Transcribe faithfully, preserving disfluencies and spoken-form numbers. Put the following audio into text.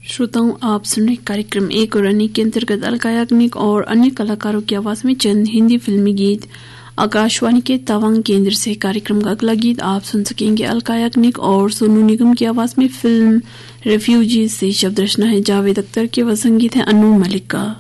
श्रोताओं, आप सुन रहे कार्यक्रम एक और अनेक के अंतर्गत अलका याग्निक और अन्य कलाकारों की आवाज में चंद हिंदी फिल्मी गीत आकाशवाणी के तवांग केंद्र से। कार्यक्रम का अगला गीत आप सुन सकेंगे अलका याग्निक और सोनू निगम की आवाज में फिल्म रिफ्यूजी से। शब्द रचना है जावेद अख्तर की व संगीत है अनु मलिक का।